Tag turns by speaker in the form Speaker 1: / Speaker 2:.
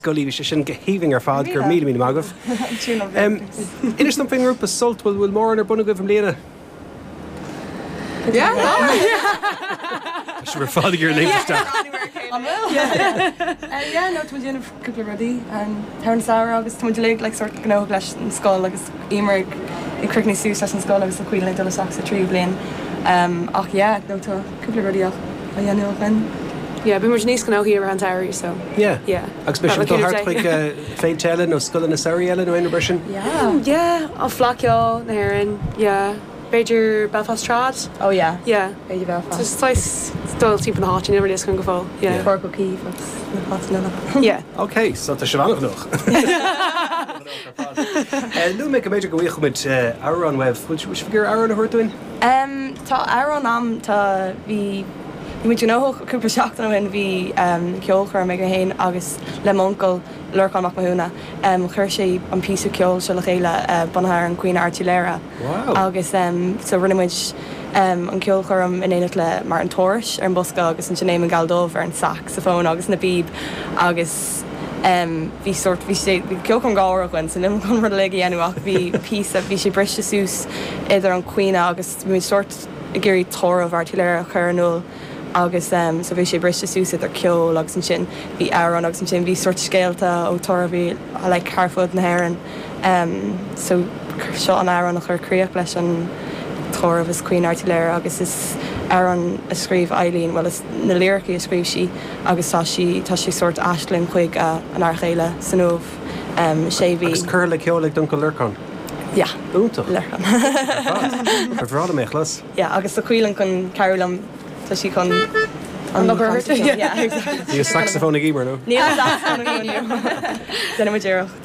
Speaker 1: Golíh sin gohíhing ar fád gur mí mágah. Idir some fin grúpa sult bhfuil mór ar buna go bhm léana. Si mar fád gur léiste.
Speaker 2: No tu déanamh cúpla rudí tar an saoir agus tu le le sort gó leis an scáil agus imar i cricní sús leis an scáil agus a chuil le dolas a trí blion. Ach nó tá cúpla rudíach a dhéanú fan.
Speaker 3: Yeah, but much nice can out here around Terry, so
Speaker 1: yeah.
Speaker 3: Especially
Speaker 1: the hard like faint challenge or skull in a Surrey Ellen or inversion.
Speaker 3: Yeah, I'll flock y'all there and Beijer Belfast Trad.
Speaker 2: Oh yeah.
Speaker 3: Beijer Belfast. Just nice still deep in the heart, you never just can go fall. Yeah.
Speaker 2: Cork Key,
Speaker 3: yeah.
Speaker 1: Okay, so the Siobhan noch. No make a major go with Aaron Web. Which figure Aaron are doing?
Speaker 2: Ta Aaron ta vi mu cúpla seachtain bhain bhí ceolchar mé go héin agus le moncail lurcán mac maithúna chuir sé an písú ceol se le chéile bunthir an Cuoine Artiléire. Agus so rinnemuid an ceolchar am in éanacht le mar an tóris ar an bosca agus an sinnéim an galdómh ar an saxofón agus na bíb agus bhí sé ceol an gáhhain san nim chun rud le dhéanúach bhí písa bhí sé briste sús idir an Cuoine agus mu sort i ggéirí tóramh Artiléire chur an nua agus so bhí sé briste súsa ar ceol agus an sin bhí Aaron agus an sin bhí sort scéalta ó torabhí le carfud na hhéireann so seo an Aaron nach chucríoch leis an torabh is Cuoine Artiléire agus is Aaron a scríomh Eileen well is na lyricaí a scríomh si agus tá sí sort aislinn chuig an archéile san nómh sé bhí.
Speaker 1: Agus chur le ceol ag don go lurcán?
Speaker 2: Ja.
Speaker 1: Úntaach?
Speaker 2: Lurcán.
Speaker 1: Ar bhráda mé chlas?
Speaker 2: Ja, agus sa cuilann chun Carolam so she can
Speaker 3: exactly.
Speaker 1: You saxophone a gamer, no?
Speaker 2: Níl saxophone a gamer. Then I'm a